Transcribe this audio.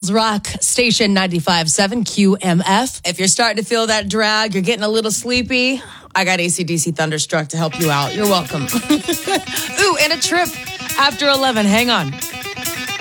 Rock Station 95.7 QMF. If you're starting to feel that drag, you're getting a little sleepy, I got AC/DC Thunderstruck to help you out. You're welcome. Ooh, and a trip after 11. Hang on.